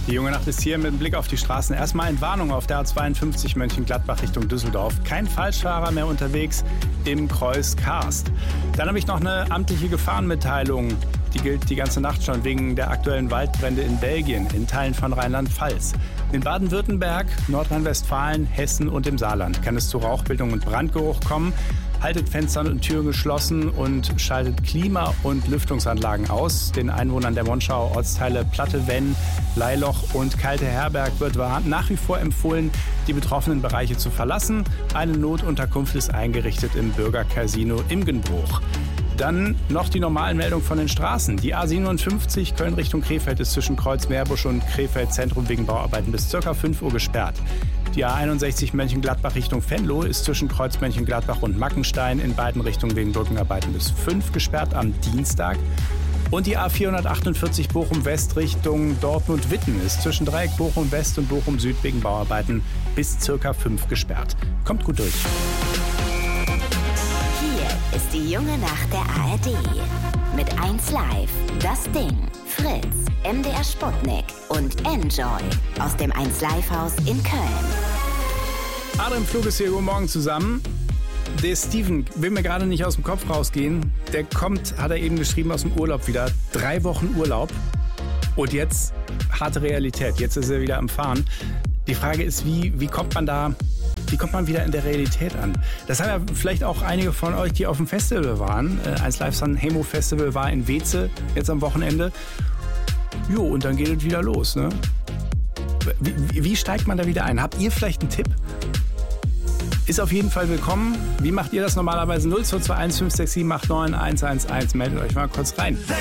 Die junge Nacht ist hier mit dem Blick auf die Straßen. Erstmal Entwarnung auf der A52 Mönchengladbach Richtung Düsseldorf. Kein Falschfahrer mehr unterwegs im Kreuz Karst. Dann habe ich noch eine amtliche Gefahrenmitteilung. Die gilt die ganze Nacht schon wegen der aktuellen Waldbrände in Belgien, in Teilen von Rheinland-Pfalz. In Baden-Württemberg, Nordrhein-Westfalen, Hessen und im Saarland kann es zu Rauchbildung und Brandgeruch kommen. Haltet Fenster und Türen geschlossen und schaltet Klima- und Lüftungsanlagen aus. Den Einwohnern der Monschauer Ortsteile Platte, Venn, Leiloch und Kalte Herberg wird nach wie vor empfohlen, die betroffenen Bereiche zu verlassen. Eine Notunterkunft ist eingerichtet im Bürgercasino Imgenbruch. Dann noch die normalen Meldungen von den Straßen. Die A57 Köln Richtung Krefeld ist zwischen Kreuz-Meerbusch und Krefeld Zentrum wegen Bauarbeiten bis ca. 5 Uhr gesperrt. Die A61 Mönchengladbach Richtung Venlo ist zwischen Kreuz Mönchengladbach und Mackenstein in beiden Richtungen wegen Brückenarbeiten bis 5 gesperrt am Dienstag. Und die A448 Bochum-West Richtung Dortmund-Witten ist zwischen Dreieck Bochum-West und Bochum-Süd wegen Bauarbeiten bis ca. 5 gesperrt. Kommt gut durch. Hier ist die junge Nacht der ARD. Mit 1Live, Das Ding, Fritz, MDR Sputnik und Enjoy aus dem 1Live-Haus in Köln. Adrian Flug ist hier, guten Morgen zusammen. Der Steven will mir gerade nicht aus dem Kopf rausgehen. Der kommt, hat er eben geschrieben, aus dem Urlaub wieder. 3 Wochen Urlaub und jetzt harte Realität. Jetzt ist er wieder am Fahren. Die Frage ist, wie kommt man da... Wie kommt man wieder in der Realität an? Das haben ja vielleicht auch einige von euch, die auf dem Festival waren. 1Live San Hemo Festival war in Weze jetzt am Wochenende. Jo, und dann geht es wieder los, ne? Wie steigt man da wieder ein? Habt ihr vielleicht einen Tipp? Ist auf jeden Fall willkommen. Wie macht ihr das normalerweise? 0221 567 89 111. Meldet euch mal kurz rein.